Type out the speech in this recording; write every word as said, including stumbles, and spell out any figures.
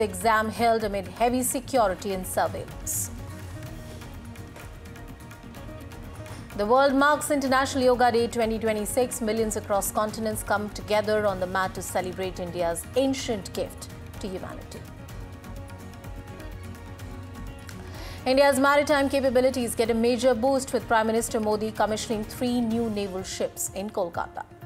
exam held amid heavy security and surveillance. The world marks International Yoga Day twenty twenty-six. Millions across continents come together on the mat to celebrate India's ancient gift to humanity. India's maritime capabilities get a major boost with Prime Minister Modi commissioning three new naval ships in Kolkata.